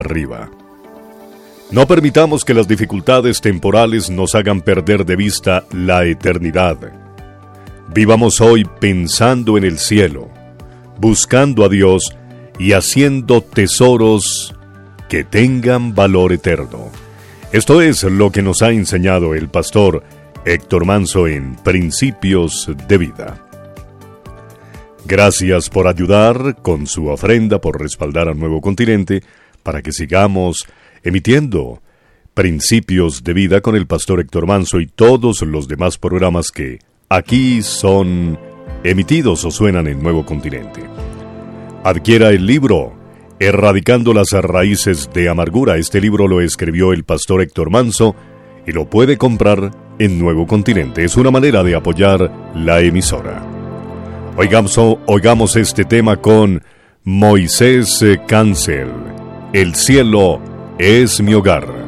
arriba. No permitamos que las dificultades temporales nos hagan perder de vista la eternidad. Vivamos hoy pensando en el cielo, buscando a Dios y haciendo tesoros que tengan valor eterno. Esto es lo que nos ha enseñado el pastor Héctor Manso en Principios de Vida. Gracias por ayudar con su ofrenda, por respaldar a Nuevo Continente, para que sigamos emitiendo Principios de Vida con el pastor Héctor Manso y todos los demás programas que aquí son emitidos o suenan en Nuevo Continente. Adquiera el libro Erradicando las raíces de amargura. Este libro lo escribió el pastor Héctor Manso y lo puede comprar en Nuevo Continente. Es una manera de apoyar la emisora. Oigamos este tema con Moisés Cancel. El cielo es mi hogar.